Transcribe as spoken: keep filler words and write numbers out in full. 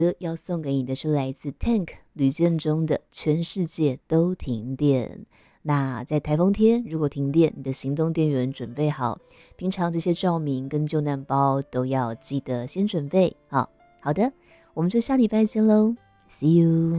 要送给你的是来自 Tank 吕建中的全世界都停电。那在台风天如果停电，你的行动电源准备好，平常这些照明跟救难包都要记得先准备好。好的，我们就下礼拜见喽， See you。